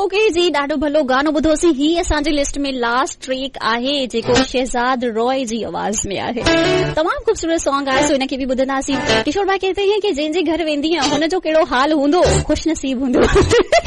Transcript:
Okay जी, ॾाढो भलो गानो ॿुधोसीं. ही असांजी लिस्ट में लास्ट ट्रैक आहे जेको शहजाद रॉय जी आवाज में आहे. तमामु ख़ूबसूरत सॉन्ग आहे, सो इनखे बि ॿुधंदासीं. किशोर भाई कहते हैं कि जंहिंजे घर वेंदी आहे हुनजो कहिड़ो हाल हूंदो, ख़ुशनसीब हूंदो.